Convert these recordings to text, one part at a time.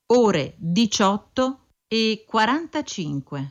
ore 18:45.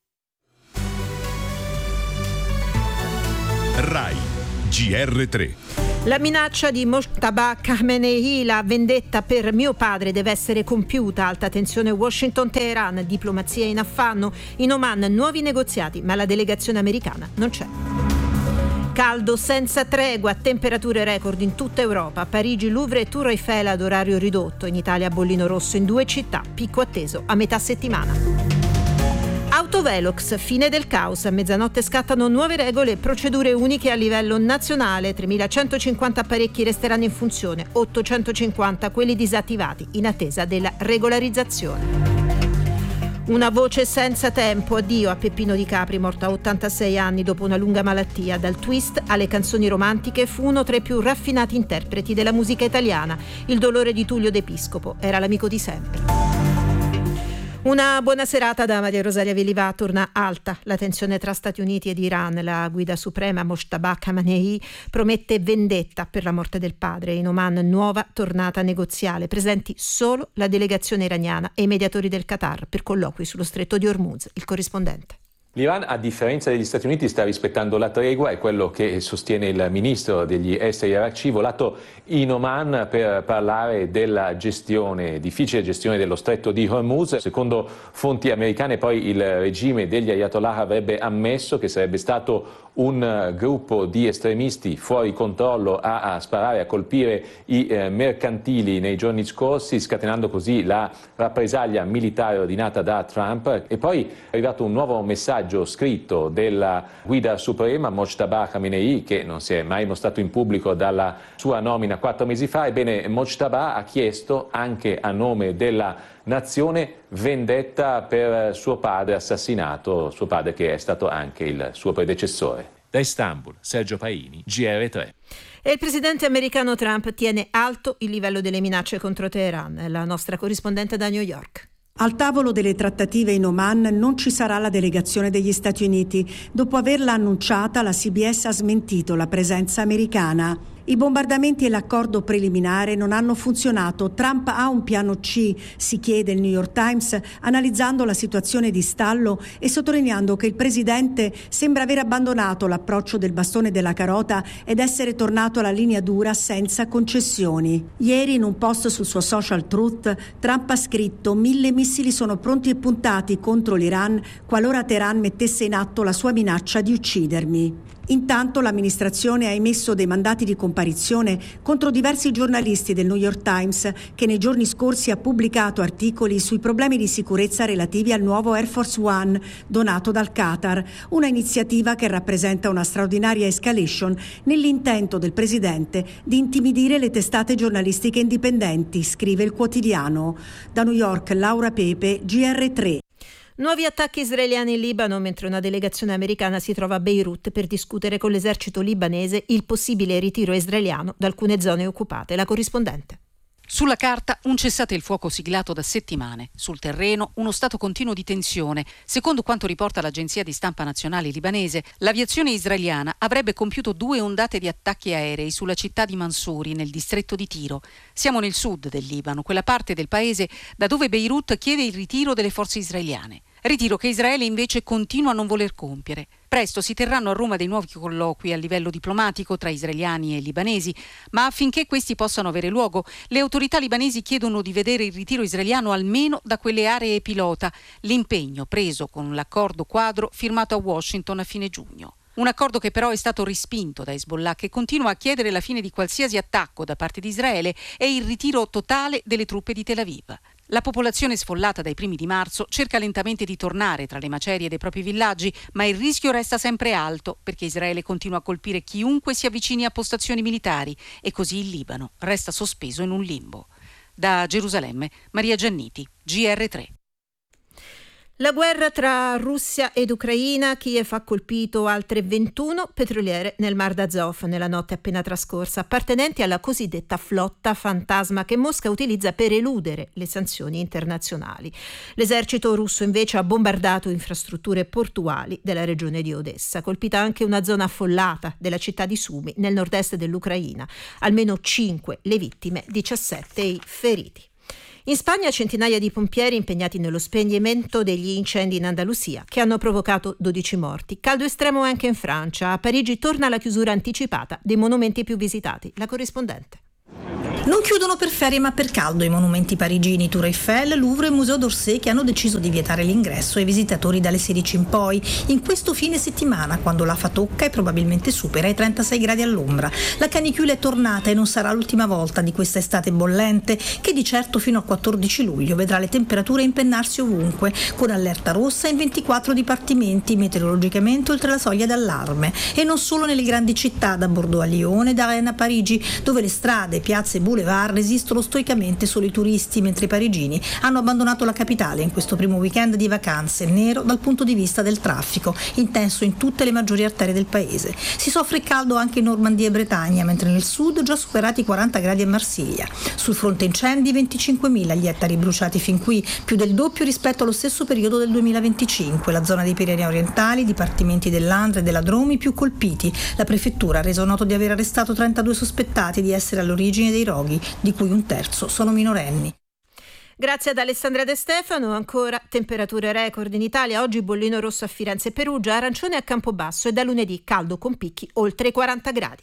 Rai GR3. La minaccia di Mojtaba Khamenei, la vendetta per mio padre deve essere compiuta. Alta tensione Washington-Teheran, diplomazia in affanno. In Oman nuovi negoziati, ma la delegazione americana non c'è. Caldo senza tregua, temperature record in tutta Europa. Parigi, Louvre e Tour Eiffel ad orario ridotto. In Italia bollino rosso in 2 città, picco atteso a metà settimana. Autovelox, fine del caos. A mezzanotte scattano nuove regole e procedure uniche a livello nazionale. 3.150 apparecchi resteranno in funzione, 850 quelli disattivati in attesa della regolarizzazione. Una voce senza tempo, addio a Peppino Di Capri, morto a 86 anni dopo una lunga malattia. Dal twist alle canzoni romantiche fu uno tra i più raffinati interpreti della musica italiana. Il dolore di Tullio D'Episcopo, era l'amico di sempre. Una buona serata da Maria Rosaria Veliva. Torna alta la tensione tra Stati Uniti ed Iran. La guida suprema Mojtaba Khamenei promette vendetta per la morte del padre. In Oman nuova tornata negoziale, presenti solo la delegazione iraniana e i mediatori del Qatar per colloqui sullo stretto di Hormuz. Il corrispondente. L'Iran, a differenza degli Stati Uniti, sta rispettando la tregua, è quello che sostiene il ministro degli esteri Araghchi, volato in Oman per parlare della difficile gestione dello stretto di Hormuz. Secondo fonti americane, poi il regime degli Ayatollah avrebbe ammesso che sarebbe stato un gruppo di estremisti fuori controllo a sparare, a colpire i mercantili nei giorni scorsi, scatenando così la rappresaglia militare ordinata da Trump. E poi è arrivato un nuovo messaggio scritto della guida suprema Mojtaba Khamenei, che non si è mai mostrato in pubblico dalla sua nomina 4 mesi fa. Ebbene, Mojtaba ha chiesto anche a nome della nazione vendetta per suo padre assassinato, suo padre che è stato anche il suo predecessore. Da Istanbul, Sergio Paini, GR3. E il presidente americano Trump tiene alto il livello delle minacce contro Teheran. La nostra corrispondente da New York. Al tavolo delle trattative in Oman non ci sarà la delegazione degli Stati Uniti. Dopo averla annunciata, la CBS ha smentito la presenza americana. I bombardamenti e l'accordo preliminare non hanno funzionato. Trump ha un piano C, si chiede il New York Times, analizzando la situazione di stallo e sottolineando che il presidente sembra aver abbandonato l'approccio del bastone della carota ed essere tornato alla linea dura senza concessioni. Ieri, in un post sul suo social Truth, Trump ha scritto: 1000 missili sono pronti e puntati contro l'Iran qualora Teheran mettesse in atto la sua minaccia di uccidermi. Intanto l'amministrazione ha emesso dei mandati di comparizione contro diversi giornalisti del New York Times, che nei giorni scorsi ha pubblicato articoli sui problemi di sicurezza relativi al nuovo Air Force One donato dal Qatar, una iniziativa che rappresenta una straordinaria escalation nell'intento del presidente di intimidire le testate giornalistiche indipendenti, scrive il quotidiano. Da New York, Laura Pepe, GR3. Nuovi attacchi israeliani in Libano, mentre una delegazione americana si trova a Beirut per discutere con l'esercito libanese il possibile ritiro israeliano da alcune zone occupate. La corrispondente. Sulla carta un cessate il fuoco siglato da settimane, sul terreno uno stato continuo di tensione. Secondo quanto riporta l'agenzia di stampa nazionale libanese, l'aviazione israeliana avrebbe compiuto 2 ondate di attacchi aerei sulla città di Mansouri, nel distretto di Tiro. Siamo nel sud del Libano, quella parte del paese da dove Beirut chiede il ritiro delle forze israeliane. Ritiro che Israele invece continua a non voler compiere. Presto si terranno a Roma dei nuovi colloqui a livello diplomatico tra israeliani e libanesi, ma affinché questi possano avere luogo, le autorità libanesi chiedono di vedere il ritiro israeliano almeno da quelle aree pilota, l'impegno preso con l'accordo quadro firmato a Washington a fine giugno. Un accordo che però è stato respinto da Hezbollah, che continua a chiedere la fine di qualsiasi attacco da parte di Israele e il ritiro totale delle truppe di Tel Aviv. La popolazione sfollata dai primi di marzo cerca lentamente di tornare tra le macerie dei propri villaggi, ma il rischio resta sempre alto perché Israele continua a colpire chiunque si avvicini a postazioni militari e così il Libano resta sospeso in un limbo. Da Gerusalemme, Maria Gianniti, GR3. La guerra tra Russia ed Ucraina. Kiev ha colpito altre 21 petroliere nel Mar d'Azov nella notte appena trascorsa, appartenenti alla cosiddetta flotta fantasma che Mosca utilizza per eludere le sanzioni internazionali. L'esercito russo invece ha bombardato infrastrutture portuali della regione di Odessa, colpita anche una zona affollata della città di Sumi nel nord-est dell'Ucraina. Almeno 5 le vittime, 17 i feriti. In Spagna centinaia di pompieri impegnati nello spegnimento degli incendi in Andalusia che hanno provocato 12 morti. Caldo estremo anche in Francia. A Parigi torna la chiusura anticipata dei monumenti più visitati. La corrispondente. Non chiudono per ferie ma per caldo i monumenti parigini Tour Eiffel, Louvre e Museo d'Orsay, che hanno deciso di vietare l'ingresso ai visitatori dalle 16 in poi, in questo fine settimana, quando l'afa tocca e probabilmente supera i 36 gradi all'ombra. La canicchia è tornata e non sarà l'ultima volta di questa estate bollente, che di certo fino al 14 luglio vedrà le temperature impennarsi ovunque, con allerta rossa in 24 dipartimenti, meteorologicamente oltre la soglia d'allarme. E non solo nelle grandi città, da Bordeaux a Lione, da Rennes a Parigi, dove le strade, piazze e boulevard resistono stoicamente solo i turisti, mentre i parigini hanno abbandonato la capitale in questo primo weekend di vacanze, nero dal punto di vista del traffico, intenso in tutte le maggiori arterie del paese. Si soffre caldo anche in Normandia e Bretagna, mentre nel sud già superati i 40 gradi a Marsiglia. Sul fronte incendi 25.000 gli ettari bruciati fin qui, più del doppio rispetto allo stesso periodo del 2025. La zona dei Pirenei orientali, dipartimenti dell'Andre e della Drôme più colpiti. La prefettura ha reso noto di aver arrestato 32 sospettati di essere all'origine dei roghi, di cui un terzo sono minorenni. Grazie ad Alessandra De Stefano. Ancora temperature record in Italia. Oggi bollino rosso a Firenze e Perugia, arancione a Campobasso e da lunedì caldo con picchi oltre i 40 gradi.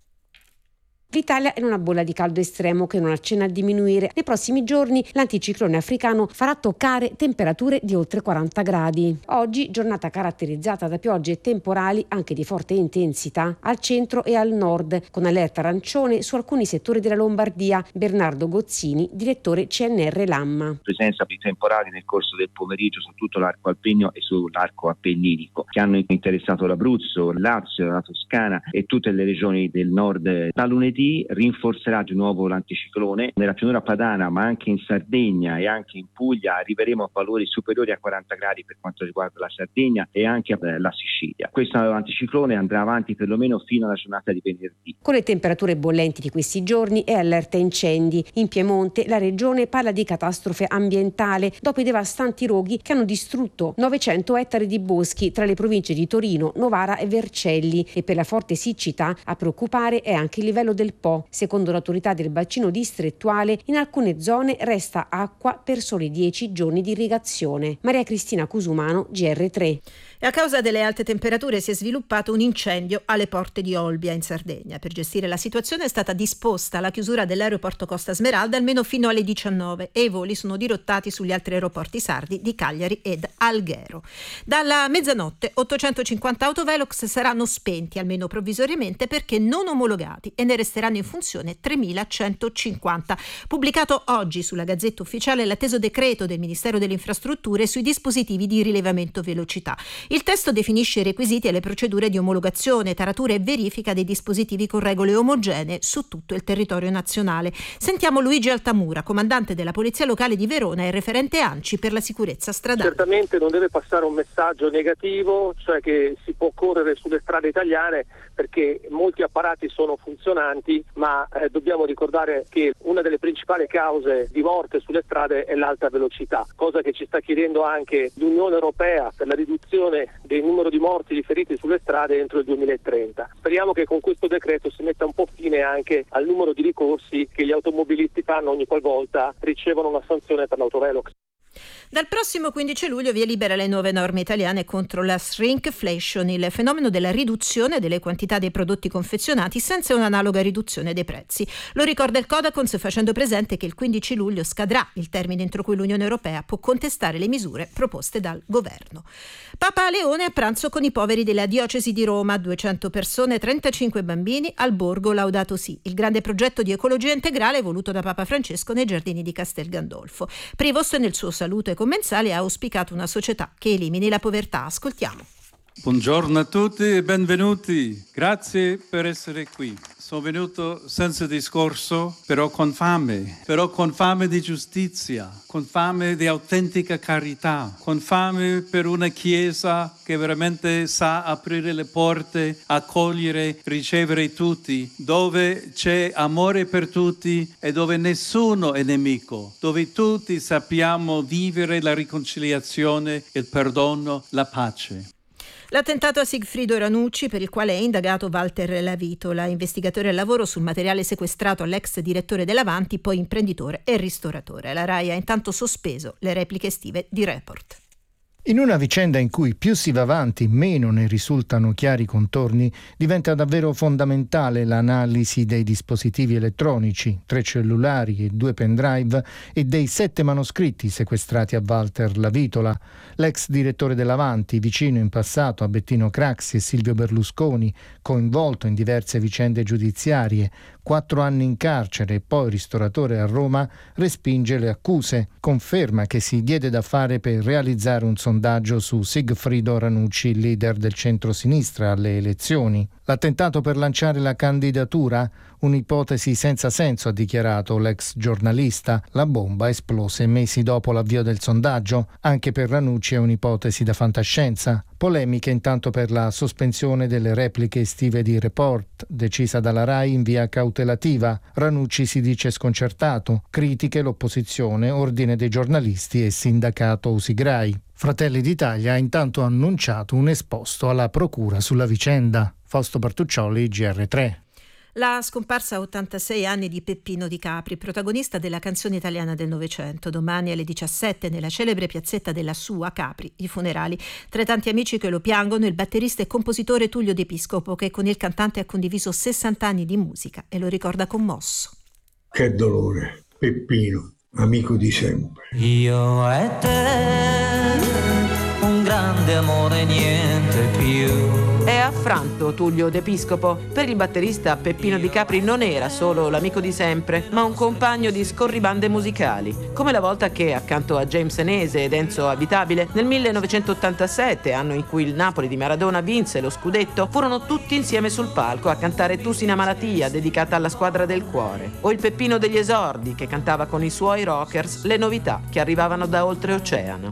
L'Italia è in una bolla di caldo estremo che non accenna a diminuire. Nei prossimi giorni l'anticiclone africano farà toccare temperature di oltre 40 gradi. Oggi giornata caratterizzata da piogge e temporali anche di forte intensità al centro e al nord, con allerta arancione su alcuni settori della Lombardia. Bernardo Gozzini, direttore CNR Lamma. Presenza di temporali nel corso del pomeriggio su tutto l'arco alpino e sull'arco appenninico, che hanno interessato l'Abruzzo, il Lazio, la Toscana e tutte le regioni del nord. Da lunedì rinforzerà di nuovo l'anticiclone nella pianura padana, ma anche in Sardegna e anche in Puglia arriveremo a valori superiori a 40 gradi per quanto riguarda la Sardegna e anche la Sicilia. Questo anticiclone andrà avanti perlomeno fino alla giornata di venerdì. Con le temperature bollenti di questi giorni è allerta incendi. In Piemonte la regione parla di catastrofe ambientale dopo i devastanti roghi che hanno distrutto 900 ettari di boschi tra le province di Torino, Novara e Vercelli, e per la forte siccità a preoccupare è anche il livello del Po. Secondo l'autorità del bacino distrettuale, in alcune zone resta acqua per soli 10 giorni di irrigazione. Maria Cristina Cusumano, GR3. E a causa delle alte temperature si è sviluppato un incendio alle porte di Olbia in Sardegna. Per gestire la situazione è stata disposta la chiusura dell'aeroporto Costa Smeralda almeno fino alle 19 e i voli sono dirottati sugli altri aeroporti sardi di Cagliari ed Alghero. Dalla mezzanotte 850 autovelox saranno spenti almeno provvisoriamente perché non omologati e ne resteranno in funzione 3.150. Pubblicato oggi sulla Gazzetta Ufficiale l'atteso decreto del Ministero delle Infrastrutture sui dispositivi di rilevamento velocità. Il testo definisce i requisiti e le procedure di omologazione, taratura e verifica dei dispositivi con regole omogenee su tutto il territorio nazionale. Sentiamo Luigi Altamura, comandante della Polizia Locale di Verona e referente ANCI per la sicurezza stradale. Certamente non deve passare un messaggio negativo, cioè che si può correre sulle strade italiane perché molti apparati sono funzionanti, ma dobbiamo ricordare che una delle principali cause di morte sulle strade è l'alta velocità, cosa che ci sta chiedendo anche l'Unione Europea per la riduzione del numero di morti e di feriti sulle strade entro il 2030. Speriamo che con questo decreto si metta un po' fine anche al numero di ricorsi che gli automobilisti fanno ogni qualvolta ricevono una sanzione per l'autovelox. Dal prossimo 15 luglio via libera le nuove norme italiane contro la shrinkflation, il fenomeno della riduzione delle quantità dei prodotti confezionati senza un'analoga riduzione dei prezzi. Lo ricorda il Codacons facendo presente che il 15 luglio scadrà il termine entro cui l'Unione Europea può contestare le misure proposte dal governo. Papa Leone a pranzo con i poveri della diocesi di Roma, 200 persone, 35 bambini al borgo Laudato Si, il grande progetto di ecologia integrale voluto da Papa Francesco nei giardini di Castel Gandolfo. Prevosto nel suo saluto ai commensali ha auspicato una società che elimini la povertà. Ascoltiamo. Buongiorno a tutti e benvenuti. Grazie per essere qui. Sono venuto senza discorso, però con fame di giustizia, con fame di autentica carità, con fame per una Chiesa che veramente sa aprire le porte, accogliere, ricevere tutti, dove c'è amore per tutti e dove nessuno è nemico, dove tutti sappiamo vivere la riconciliazione, il perdono, la pace. L'attentato a Sigfrido Ranucci, per il quale è indagato Walter Lavitola, investigatore al lavoro sul materiale sequestrato all'ex direttore dell'Avanti, poi imprenditore e ristoratore. La RAI ha intanto sospeso le repliche estive di Report. In una vicenda in cui più si va avanti, meno ne risultano chiari contorni, diventa davvero fondamentale l'analisi dei dispositivi elettronici, 3 cellulari e 2 pendrive, e dei 7 manoscritti sequestrati a Walter Lavitola, l'ex direttore dell'Avanti, vicino in passato a Bettino Craxi e Silvio Berlusconi, coinvolto in diverse vicende giudiziarie, 4 anni in carcere e poi ristoratore a Roma, respinge le accuse. Conferma che si diede da fare per realizzare un sondaggio su Sigfrido Ranucci, leader del centro-sinistra alle elezioni. L'attentato per lanciare la candidatura? Un'ipotesi senza senso, ha dichiarato l'ex giornalista. La bomba esplose mesi dopo l'avvio del sondaggio. Anche per Ranucci è un'ipotesi da fantascienza. Polemiche intanto per la sospensione delle repliche estive di Report, decisa dalla RAI in via cautelativa. Ranucci si dice sconcertato. Critiche l'opposizione, ordine dei giornalisti e sindacato Usigrai. Fratelli d'Italia ha intanto annunciato un esposto alla procura sulla vicenda. Fausto Bertuccioli, GR3. La scomparsa a 86 anni di Peppino Di Capri, protagonista della canzone italiana del Novecento. Domani alle 17 nella celebre piazzetta della sua Capri, i funerali. Tra i tanti amici che lo piangono, il batterista e compositore Tullio De Piscopo, che con il cantante ha condiviso 60 anni di musica e lo ricorda commosso. Che dolore, Peppino, amico di sempre. Io e te, un grande amore, niente più. È affranto Tullio De Piscopo. Per il batterista Peppino Di Capri non era solo l'amico di sempre, ma un compagno di scorribande musicali. Come la volta che, accanto a James Senese ed Enzo Abitabile, nel 1987, anno in cui il Napoli di Maradona vinse lo scudetto, furono tutti insieme sul palco a cantare Tu sina malatia, dedicata alla squadra del cuore. O il Peppino degli esordi, che cantava con i suoi rockers le novità che arrivavano da oltreoceano.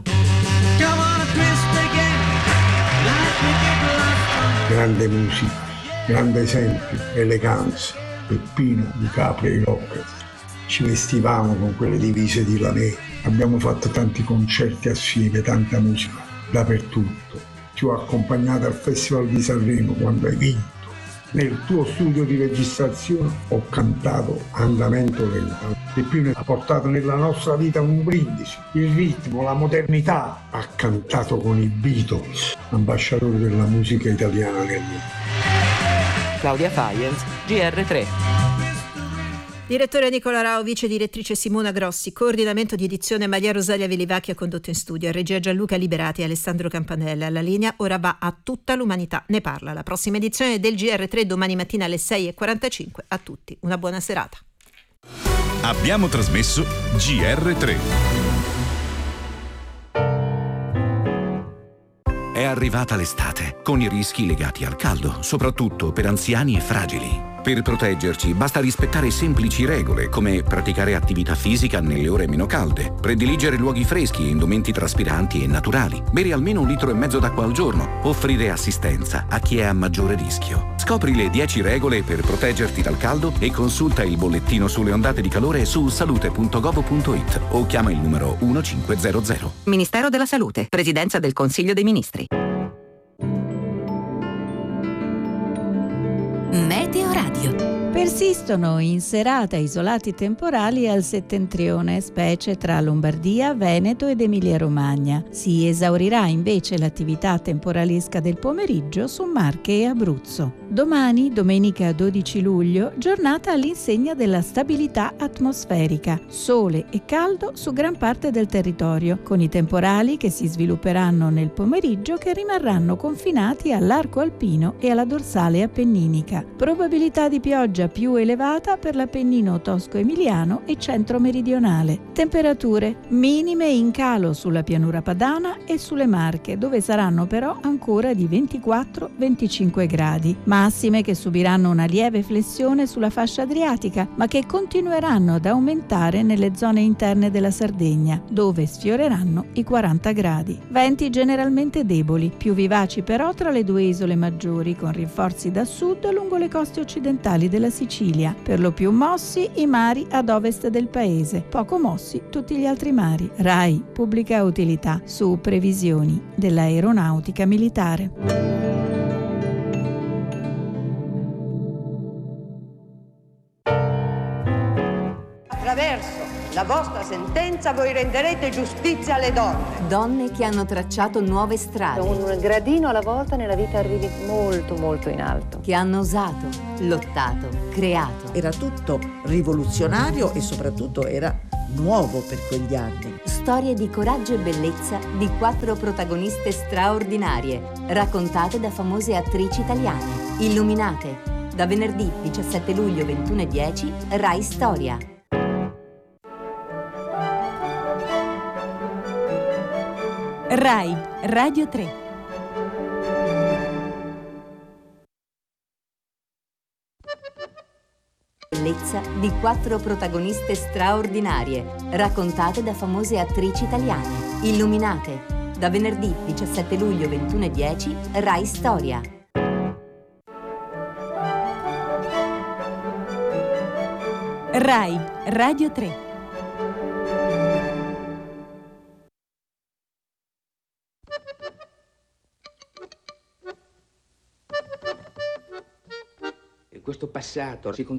Grande musica, grande esempio, eleganza. Peppino Di Capri e i Rockers. Ci vestivamo con quelle divise di Lanè. Abbiamo fatto tanti concerti assieme, tanta musica, dappertutto. Ti ho accompagnato al Festival di Sanremo quando hai vinto. Nel tuo studio di registrazione ho cantato Andamento lento. Peppino ha portato nella nostra vita un brindisi, il ritmo, la modernità. Ha cantato con i Beatles, ambasciatori della musica italiana nel mondo. Claudia Faienz, GR3. Direttore Nicola Rao, vice direttrice Simona Grossi, coordinamento di edizione Maria Rosaria Velivacchi, ha condotto in studio, regia Gianluca Liberati e Alessandro Campanella. La linea ora va a Tutta l'umanità ne parla. La prossima edizione del GR3 domani mattina alle 6:45. A tutti una buona serata. Abbiamo trasmesso GR3. È arrivata l'estate, con i rischi legati al caldo, soprattutto per anziani e fragili. Per proteggerci basta rispettare semplici regole, come praticare attività fisica nelle ore meno calde, prediligere luoghi freschi e indumenti traspiranti e naturali, bere almeno 1,5 litri d'acqua al giorno, offrire assistenza a chi è a maggiore rischio. Scopri le 10 regole per proteggerti dal caldo e consulta il bollettino sulle ondate di calore su salute.gov.it o chiama il numero 1500. Ministero della Salute, Presidenza del Consiglio dei Ministri. Meteo Radio. Persistono in serata isolati temporali al settentrione, specie tra Lombardia, Veneto ed Emilia-Romagna. Si esaurirà invece l'attività temporalesca del pomeriggio su Marche e Abruzzo. Domani, domenica 12 luglio, giornata all'insegna della stabilità atmosferica. Sole e caldo su gran parte del territorio, con i temporali che si svilupperanno nel pomeriggio che rimarranno confinati all'arco alpino e alla dorsale appenninica. Probabilità di pioggia più elevata per l'Appennino tosco-emiliano e centro-meridionale. Temperature minime in calo sulla pianura padana e sulle Marche, dove saranno però ancora di 24-25 gradi. massime che subiranno una lieve flessione sulla fascia adriatica, ma che continueranno ad aumentare nelle zone interne della Sardegna, dove sfioreranno i 40 gradi. Venti generalmente deboli, più vivaci però tra le due isole maggiori, con rinforzi da sud lungo le coste occidentali della Sicilia. Per lo più mossi i mari ad ovest del paese, poco mossi tutti gli altri mari. RAI, pubblica utilità, su previsioni dell'aeronautica militare. Attraverso la vostra sentenza voi renderete giustizia alle donne. Donne che hanno tracciato nuove strade. Un gradino alla volta nella vita arrivi molto molto in alto. Che hanno osato, lottato, creato. Era tutto rivoluzionario e soprattutto era nuovo per quegli anni. Storie di coraggio e bellezza di 4 protagoniste straordinarie, raccontate da famose attrici italiane. Illuminate, da venerdì 17 luglio 21:10, Rai Storia. Rai Radio 3. Bellezza di 4 protagoniste straordinarie, raccontate da famose attrici italiane. Illuminate, da venerdì 17 luglio 21:10, Rai Storia. Rai Radio 3. Questo passato si